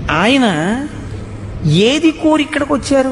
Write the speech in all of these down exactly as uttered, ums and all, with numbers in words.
ఆయన ఏది కోరి ఇక్కడికి వచ్చారు?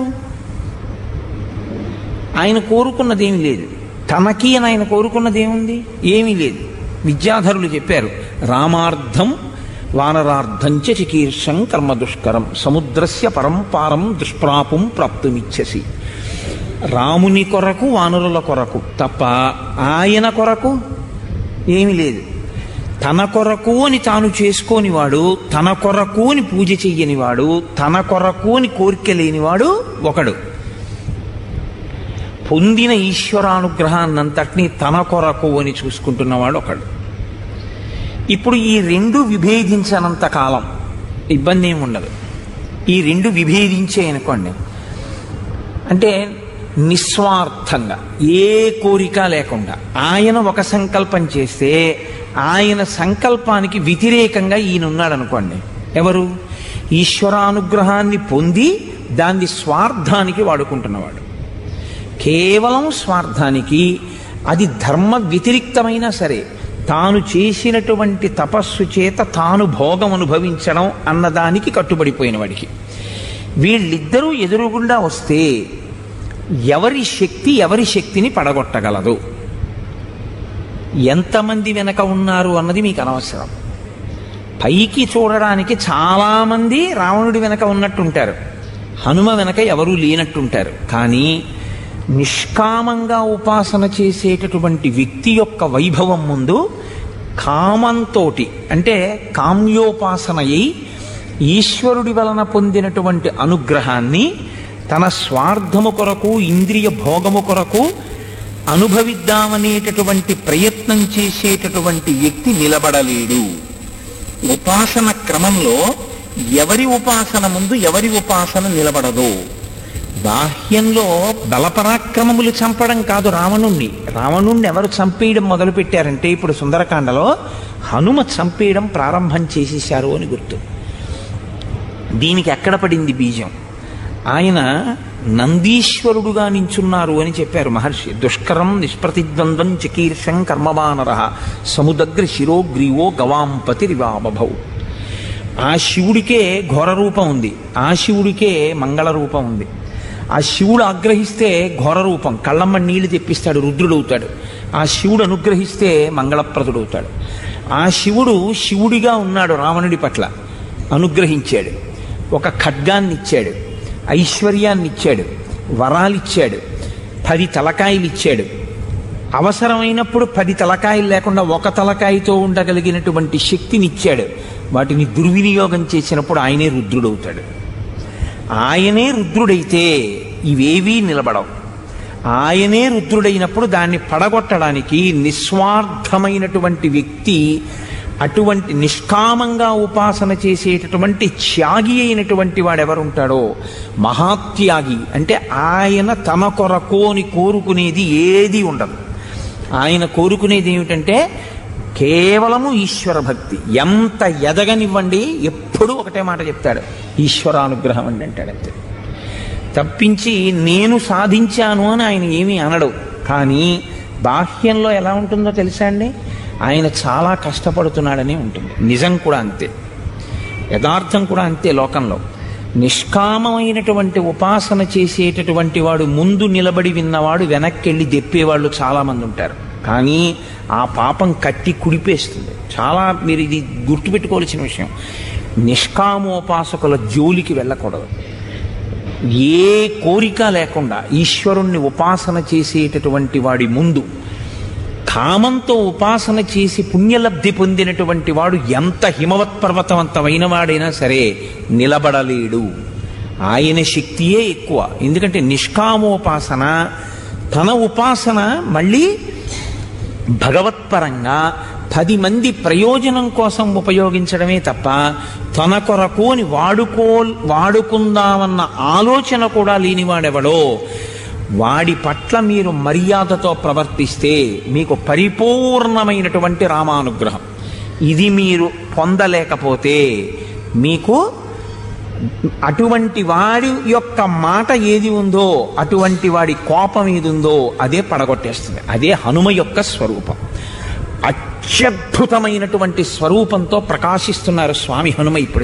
ఆయన కోరుకున్నదేమీ లేదు. తనకి అని ఆయన కోరుకున్నదేముంది? ఏమీ లేదు. విద్యాధరులు చెప్పారు, రామార్థం వానరార్థంచ చికీర్షం కర్మ దుష్కరం సముద్రస్య పరంపారం దుష్ప్రాపం ప్రాప్తుమిచ్చసి. రాముని కొరకు వానరుల కొరకు తప్ప ఆయన కొరకు ఏమీ లేదు. తన కొరకు అని తాను చేసుకోనివాడు, తన కొరకు అని పూజ చెయ్యనివాడు, తన కొరకు అని కోరిక లేనివాడు ఒకడు. పొందిన ఈశ్వరానుగ్రహాన్నంతటినీ తన కొరకు అని చూసుకుంటున్నవాడు ఒకడు. ఇప్పుడు ఈ రెండు విభేదించనంత కాలం ఇబ్బంది ఏమి ఉండదు. ఈ రెండు విభేదించే అనుకోండి, అంటే నిస్వార్థంగా ఏ కోరిక లేకుండా ఆయన ఒక సంకల్పం చేస్తే ఆయన సంకల్పానికి వ్యతిరేకంగా ఈయనున్నాడు అనుకోండి. ఎవరు? ఈశ్వరానుగ్రహాన్ని పొంది దాన్ని స్వార్థానికి వాడుకుంటున్నవాడు. కేవలం స్వార్థానికి, అది ధర్మ వ్యతిరిక్తమైనా సరే, తాను చేసినటువంటి తపస్సు చేత తాను భోగం అనుభవించడం అన్నదానికి కట్టుబడిపోయిన వాడికి. వీళ్ళిద్దరూ ఎదురుగుండా వస్తే ఎవరి శక్తి ఎవరి శక్తిని పడగొట్టగలదు? ఎంతమంది వెనక ఉన్నారు అన్నది మీకు అనవసరం. పైకి చూడడానికి చాలామంది రావణుడి వెనక ఉన్నట్టుంటారు, హనుమ వెనక ఎవరూ లేనట్టుంటారు. కానీ నిష్కామంగా ఉపాసన చేసేటటువంటి వ్యక్తి యొక్క వైభవం ముందు కామంతో, అంటే కామ్యోపాసన అయి ఈశ్వరుడి వలన పొందినటువంటి అనుగ్రహాన్ని తన స్వార్థము కొరకు, ఇంద్రియ భోగము కొరకు అనుభవిద్దామనేటటువంటి ప్రయత్నం చేసేటటువంటి వ్యక్తి నిలబడలేడు. ఉపాసన క్రమంలో ఎవరి ఉపాసన ముందు ఎవరి ఉపాసన నిలబడదు. బాహ్యంలో బలపరాక్రమములు చంపడం కాదు రావణుణ్ణి. రావణుణ్ణి ఎవరు చంపేయడం మొదలుపెట్టారంటే ఇప్పుడు సుందరకాండలో హనుమ చంపేయడం ప్రారంభం చేసేశారు అని గుర్తు. దీనికి ఎక్కడ పడింది బీజం? ఆయన నందీశ్వరుడుగా నించున్నారు అని చెప్పారు మహర్షి. దుష్కరం నిష్ప్రతిద్వంద్వం చికీర్షం కర్మవానర సముదగ్ర శిరోగ్రీవో గవాంపతిరివాబభౌ. ఆ శివుడికే ఘోర రూపం ఉంది, ఆ శివుడికే మంగళ రూపం ఉంది. ఆ శివుడు ఆగ్రహిస్తే ఘోర రూపం, కళ్ళమ్మ నీళ్లు తెప్పిస్తాడు, రుద్రుడవుతాడు. ఆ శివుడు అనుగ్రహిస్తే మంగళప్రదుడవుతాడు. ఆ శివుడు శివుడిగా ఉన్నాడు, రావణుడి పట్ల అనుగ్రహించాడు. ఒక ఖడ్గాన్ని ఇచ్చాడు, ఐశ్వర్యాన్ని ఇచ్చాడు, వరాలిచ్చాడు, పది తలకాయలు ఇచ్చాడు. అవసరమైనప్పుడు పది తలకాయలు లేకుండా ఒక తలకాయతో ఉండగలిగినటువంటి శక్తిని ఇచ్చాడు. వాటిని దుర్వినియోగం చేసినప్పుడు ఆయనే రుద్రుడవుతాడు. ఆయనే రుద్రుడైతే ఇవేవీ నిలబడవు. ఆయనే రుద్రుడైనప్పుడు దాన్ని పడగొట్టడానికి నిస్వార్థమైనటువంటి వ్యక్తి, అటువంటి నిష్కామంగా ఉపాసన చేసేటటువంటి త్యాగి అయినటువంటి వాడెవరుంటాడో, మహాత్యాగి అంటే ఆయన తన కొరకు అని కోరుకునేది ఏది ఉండదు. ఆయన కోరుకునేది ఏమిటంటే కేవలము ఈశ్వర భక్తి. ఎంత ఎదగనివ్వండి ఎప్పుడూ ఒకటే మాట చెప్తాడు, ఈశ్వరానుగ్రహం అండి అంటాడు అంతే. తప్పించి నేను సాధించాను అని ఆయన ఏమీ అనడు. కానీ బాహ్యంలో ఎలా ఉంటుందో తెలుసా అండి? ఆయన చాలా కష్టపడుతున్నాడని ఉంటుంది. నిజం కూడా అంతే, యథార్థం కూడా అంతే. లోకంలో నిష్కామమైనటువంటి ఉపాసన చేసేటటువంటి వాడు ముందు నిలబడి విన్నవాడు వెనక్కి వెళ్ళి దెప్పేవాళ్ళు చాలామంది ఉంటారు. కానీ ఆ పాపం కట్టి కుడిపేస్తుంది. చాలా మీరు ఇది గుర్తుపెట్టుకోవాల్సిన విషయం. నిష్కామోపాసకుల జోలికి వెళ్ళకూడదు. ఏ కోరిక లేకుండా ఈశ్వరుణ్ణి ఉపాసన చేసేటటువంటి వాడి ముందు కామంతో ఉపాసన చేసి పుణ్యలబ్ధి పొందినటువంటి వాడు ఎంత హిమవత్ పర్వతవంతమైన వాడైనా సరే నిలబడలేడు. ఆయన శక్తియే ఎక్కువ. ఎందుకంటే నిష్కామోపాసన, తన ఉపాసన మళ్ళీ భగవత్పరంగా పది మంది ప్రయోజనం కోసం ఉపయోగించడమే తప్ప తన కొరకు అని వాడుకో వాడుకుందామన్న ఆలోచన కూడా లేనివాడెవడో వాడి పట్ల మీరు మర్యాదతో ప్రవర్తిస్తే మీకు పరిపూర్ణమైనటువంటి రామానుగ్రహం. ఇది మీరు పొందలేకపోతే మీకు అటువంటి వాడి యొక్క మాట ఏది ఉందో, అటువంటి వాడి కోపం ఏది ఉందో అదే పడగొట్టేస్తుంది. అదే హనుమ యొక్క స్వరూపం. అత్యద్భుతమైనటువంటి స్వరూపంతో ప్రకాశిస్తున్నారు స్వామి హనుమ ఇప్పుడు.